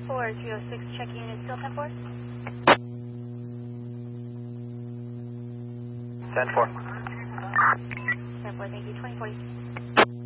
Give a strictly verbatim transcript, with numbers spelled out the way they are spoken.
four three oh six, check unit, still ten four? ten four. ten four, thank you, twenty forty.